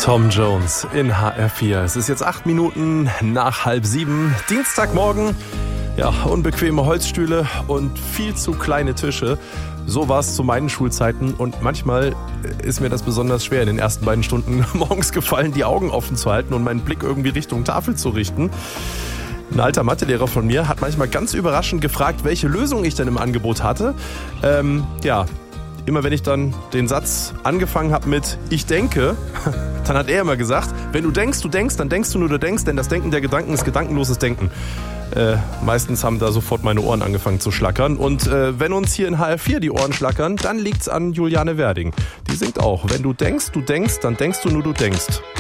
Tom Jones in HR4. Es ist jetzt 8 Minuten nach 6:30. Dienstagmorgen. Ja, unbequeme Holzstühle und viel zu kleine Tische. So war es zu meinen Schulzeiten und manchmal ist mir das besonders schwer in den ersten beiden Stunden morgens gefallen, die Augen offen zu halten und meinen Blick irgendwie Richtung Tafel zu richten. Ein alter Mathelehrer von mir hat manchmal ganz überraschend gefragt, welche Lösung ich denn im Angebot hatte. Immer wenn ich dann den Satz angefangen habe mit "Ich denke", dann hat er immer gesagt, wenn du denkst, dann denkst du nur, du denkst, denn das Denken der Gedanken ist gedankenloses Denken. Meistens haben da sofort meine Ohren angefangen zu schlackern. Und wenn uns hier in HR4 die Ohren schlackern, dann liegt's an Juliane Werding. Die singt auch, wenn du denkst, dann denkst du nur, du denkst.